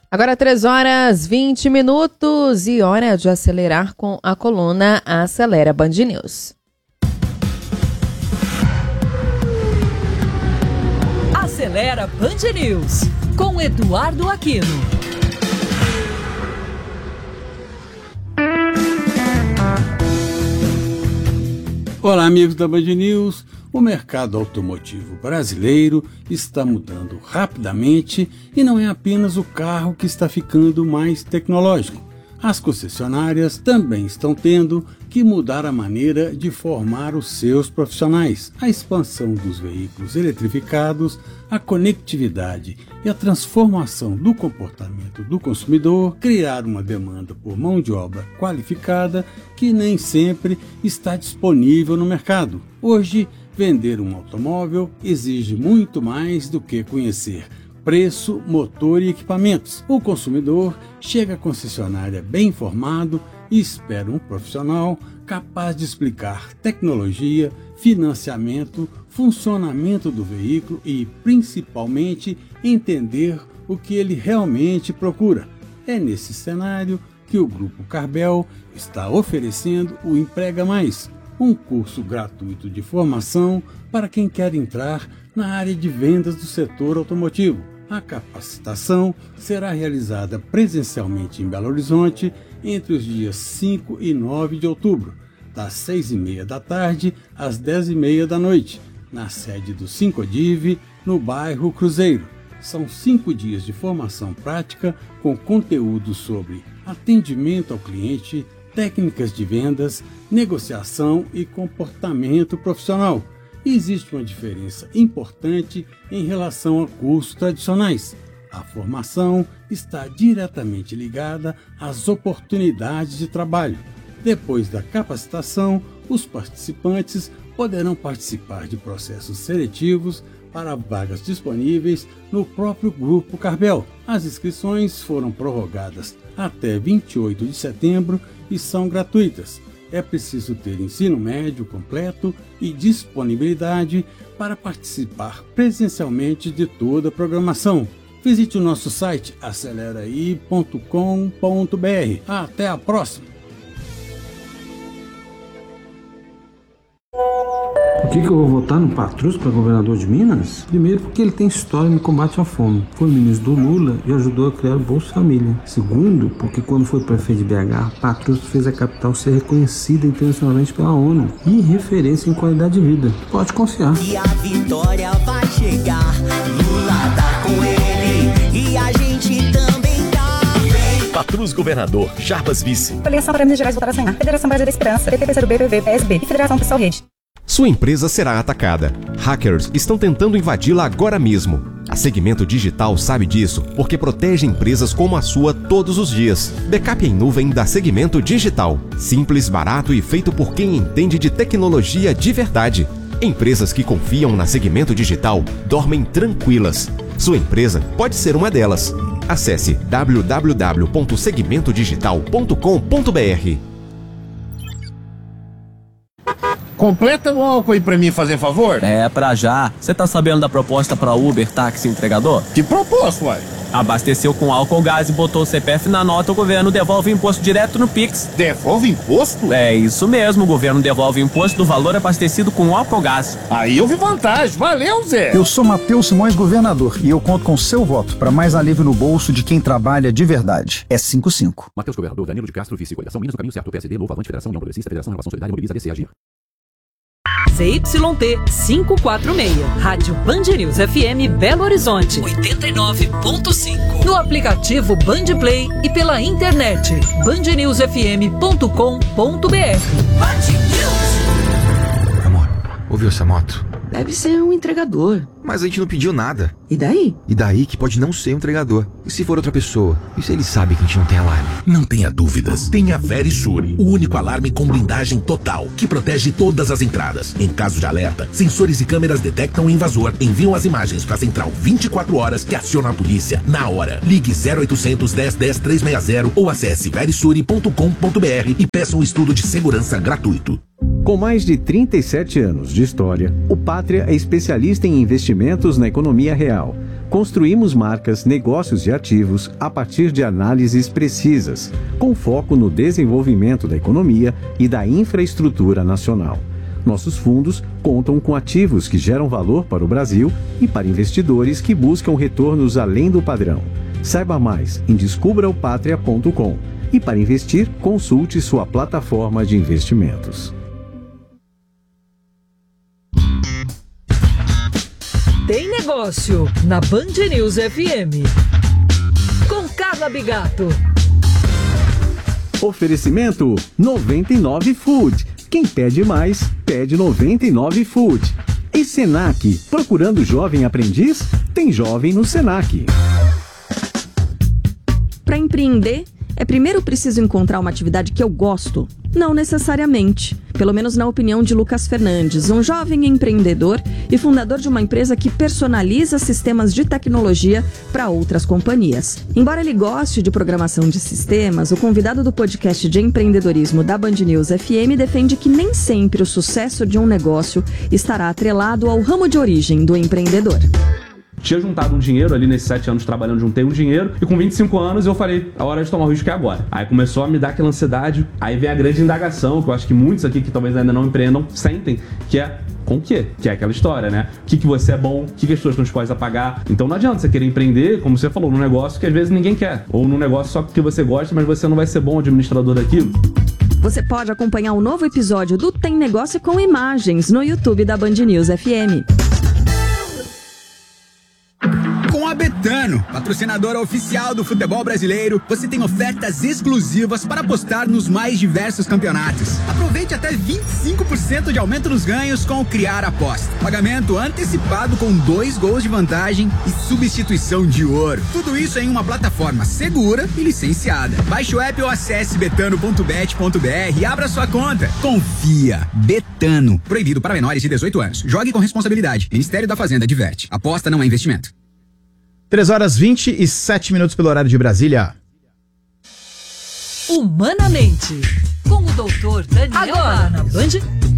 Agora 3h20 e hora de acelerar com a coluna Acelera Band News. Acelera Band News, com Eduardo Aquino. Olá, amigos da Band News. O mercado automotivo brasileiro está mudando rapidamente e não é apenas o carro que está ficando mais tecnológico. As concessionárias também estão tendo que mudar a maneira de formar os seus profissionais. A expansão dos veículos eletrificados, a conectividade e a transformação do comportamento do consumidor criaram uma demanda por mão de obra qualificada que nem sempre está disponível no mercado. Hoje, vender um automóvel exige muito mais do que conhecer preço, motor e equipamentos. O consumidor chega à concessionária bem informado e espera um profissional capaz de explicar tecnologia, financiamento, funcionamento do veículo e, principalmente, entender o que ele realmente procura. É nesse cenário que o Grupo Carbel está oferecendo o Emprega Mais, um curso gratuito de formação para quem quer entrar na área de vendas do setor automotivo. A capacitação será realizada presencialmente em Belo Horizonte entre os dias 5 e 9 de outubro, das 6h30 da tarde às 10h30 da noite, na sede do Sincodiv, no bairro Cruzeiro. São 5 dias de formação prática com conteúdo sobre atendimento ao cliente, técnicas de vendas, negociação e comportamento profissional. Existe uma diferença importante em relação a cursos tradicionais. A formação está diretamente ligada às oportunidades de trabalho. Depois da capacitação, os participantes poderão participar de processos seletivos para vagas disponíveis no próprio Grupo Carbel. As inscrições foram prorrogadas até 28 de setembro e são gratuitas. É preciso ter ensino médio completo e disponibilidade para participar presencialmente de toda a programação. Visite o nosso site aceleraí.com.br. Até a próxima! Por que eu vou votar no Patrus para governador de Minas? Primeiro, porque ele tem história no combate à fome. Foi ministro do Lula e ajudou a criar o Bolsa Família. Segundo, porque quando foi prefeito de BH, Patrus fez a capital ser reconhecida internacionalmente pela ONU e referência em qualidade de vida. Pode confiar. E a vitória vai chegar. Lula tá com ele e a gente também tá. Patrus governador, Jarbas vice. Coligação para Minas Gerais votar sem Federação Brasileira da Esperança, PT, PCdoB, PV, PSB e Federação Pessoal Rede. Sua empresa será atacada. Hackers estão tentando invadi-la agora mesmo. A Segmento Digital sabe disso porque protege empresas como a sua todos os dias. Backup em nuvem da Segmento Digital. Simples, barato e feito por quem entende de tecnologia de verdade. Empresas que confiam na Segmento Digital dormem tranquilas. Sua empresa pode ser uma delas. Acesse www.segmentodigital.com.br. Completa o álcool aí pra mim, fazer favor? É, pra já. Você tá sabendo da proposta pra Uber Táxi Entregador? Que proposta, uai? Abasteceu com álcool gás e botou o CPF na nota, o governo devolve o imposto direto no Pix. Devolve imposto? É isso mesmo, o governo devolve o imposto do valor abastecido com álcool gás. Aí eu vi vantagem, valeu, Zé! Eu sou Matheus Simões, governador, e eu conto com seu voto para mais alívio no bolso de quem trabalha de verdade. É 55. Matheus, governador, Danilo de Castro, vice, coligação Minas no caminho certo, PSD, Novo Avante, Federação União Progressista, Federação Relação Solidária, Mobiliza, DC, Agir. ZYT 546, Rádio Band News FM Belo Horizonte 89.5. No aplicativo Band Play e pela internet bandnewsfm.com.br. Band News. Amor, ouviu essa moto? Deve ser um entregador. Mas a gente não pediu nada. E daí? E daí que pode não ser um entregador. E se for outra pessoa? E se ele sabe que a gente não tem alarme? Não tenha dúvidas. Tenha a Verisure, o único alarme com blindagem total, que protege todas as entradas. Em caso de alerta, sensores e câmeras detectam o invasor, enviam as imagens para a central 24 horas que aciona a polícia na hora. Ligue 0800 10 10 360 ou acesse verisure.com.br e peça um estudo de segurança gratuito. Com mais de 37 anos de história, o Pátria é especialista em investimentos na economia real. Construímos marcas, negócios e ativos a partir de análises precisas, com foco no desenvolvimento da economia e da infraestrutura nacional. Nossos fundos contam com ativos que geram valor para o Brasil e para investidores que buscam retornos além do padrão. Saiba mais em descubraopatria.com e para investir, consulte sua plataforma de investimentos. Tem negócio na Band News FM. Com Carla Bigato. Oferecimento 99 Food. Quem pede mais, pede 99 Food. E Senac, procurando jovem aprendiz? Tem jovem no Senac. Para empreender, é primeiro preciso encontrar uma atividade que eu gosto? Não necessariamente. Pelo menos na opinião de Lucas Fernandes, um jovem empreendedor e fundador de uma empresa que personaliza sistemas de tecnologia para outras companhias. Embora ele goste de programação de sistemas, o convidado do podcast de empreendedorismo da Band News FM defende que nem sempre o sucesso de um negócio estará atrelado ao ramo de origem do empreendedor. Tinha juntado um dinheiro ali nesses 7 anos trabalhando, juntei um dinheiro e com 25 anos eu falei, a hora de tomar o risco é agora. Aí começou a me dar aquela ansiedade, aí vem a grande indagação, que eu acho que muitos aqui que talvez ainda não empreendam sentem, que é com o quê? Que é aquela história, né? O que você é bom, o que as pessoas estão dispostas a pagar. Então não adianta você querer empreender, como você falou, num negócio que às vezes ninguém quer. Ou num negócio só porque você gosta, mas você não vai ser bom administrador daquilo. Você pode acompanhar um novo episódio do Tem Negócio com imagens no YouTube da Band News FM. Com a Betano, patrocinadora oficial do futebol brasileiro, você tem ofertas exclusivas para apostar nos mais diversos campeonatos. Aproveite até 25% de aumento nos ganhos com o Criar Aposta. Pagamento antecipado com 2 gols de vantagem e substituição de ouro. Tudo isso em uma plataforma segura e licenciada. Baixe o app ou acesse betano.bet.br e abra sua conta. Confia. Betano. Proibido para menores de 18 anos. Jogue com responsabilidade. Ministério da Fazenda adverte. Aposta não é investimento. 3h27 pelo horário de Brasília. Humanamente, com o doutor Daniel. Agora na Band